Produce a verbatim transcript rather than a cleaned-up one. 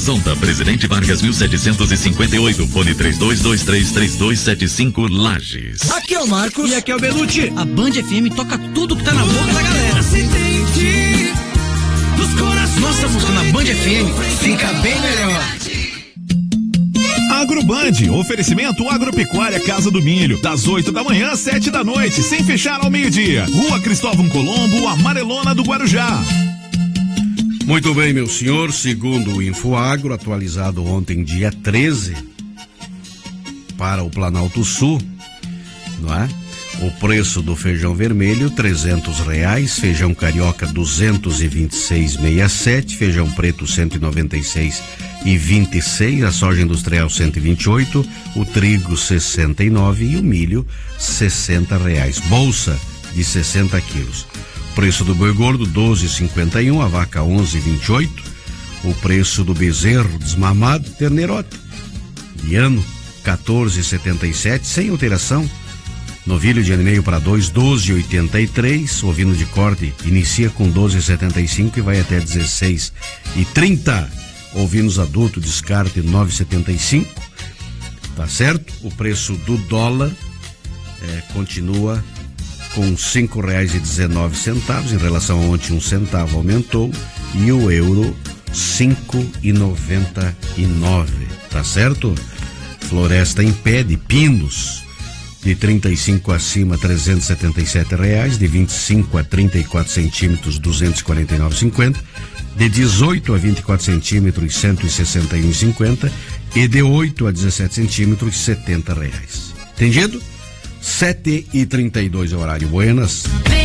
Horizonte, Presidente Vargas mil setecentos e cinquenta e oito, fone três dois dois três, três dois sete cinco, Lages. Aqui é o Marcos. E aqui é o Belucci. A Band F M toca tudo que tá na boca da galera. Nossa música na Band F M fica bem melhor. Agroband, oferecimento Agropecuária Casa do Milho, das oito da manhã às sete da noite, sem fechar ao meio-dia. Rua Cristóvão Colombo, Amarelona do Guarujá. Muito bem, meu senhor, segundo o Infoagro, atualizado ontem, dia treze, para o Planalto Sul, não é? O preço do feijão vermelho, trezentos reais, feijão carioca, duzentos e vinte e seis vírgula sessenta e sete, feijão preto, cento e noventa e seis e vinte e seis, a soja industrial cento e vinte e oito, o trigo sessenta e nove e o milho sessenta reais. Bolsa de sessenta quilos. Preço do boi gordo doze e cinquenta e um, a vaca onze e vinte e oito. O preço do bezerro desmamado, terneirote, de ano quatorze e setenta e sete, sem alteração. Novilho de ano e meio para dois, doze e oitenta e três. Ovino de corte inicia com doze e setenta e cinco e vai até dezesseis e trinta. Ovinos adulto, descarte nove e setenta e cinco. Tá certo? O preço do dólar é, continua com cinco reais e dezenove centavos. Em relação a ontem, um centavo aumentou. E o euro cinco e noventa e nove. Tá certo? Floresta em pé de pinos de trinta e cinco acima, trezentos e setenta e sete reais. De vinte e cinco a trinta e quatro centímetros, duzentos e quarenta e nove reais e cinquenta centavos. De dezoito a vinte e quatro centímetros, cento e sessenta e um reais e cinquenta centavos. E de oito a dezessete centímetros, setenta reais. Entendido? sete e trinta e dois, horário. Buenas.